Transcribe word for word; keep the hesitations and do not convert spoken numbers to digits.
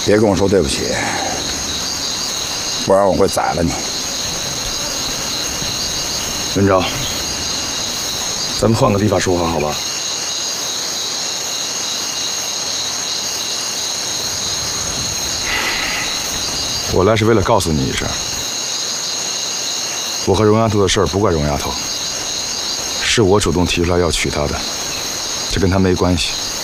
别跟我说对不起，不然我会宰了你。 文昭，咱们换个地方说话，好吧？我来是为了告诉你一声，我和荣丫头的事儿不怪荣丫头，是我主动提出来要娶她的，这跟她没关系。